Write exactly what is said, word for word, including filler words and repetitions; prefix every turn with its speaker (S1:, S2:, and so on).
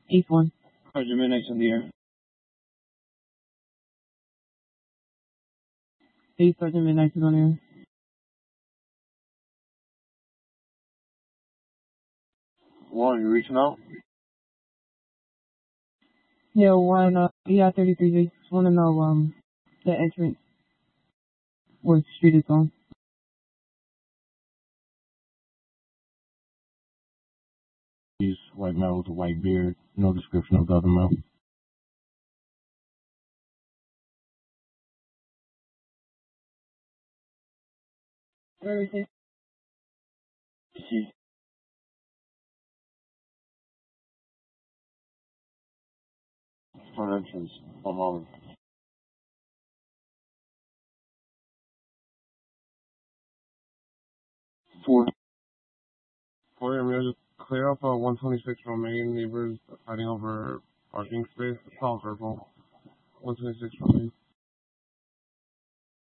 S1: eight one.
S2: Roger, Midnight's on the air.
S1: eight Sergeant Midnight is on air.
S2: One, you reaching out?
S1: Yeah, one, uh, yeah, thirty-three, they just want to know, um, the entrance, what street it's on.
S2: He's white male with a white beard. No description of the other male.
S1: Everything.
S2: Front entrance. One moment. Four. Four, I'm going to clear up uh, one twenty-six Romaine. Neighbors fighting over parking space. It's all verbal. one twenty-six Romaine.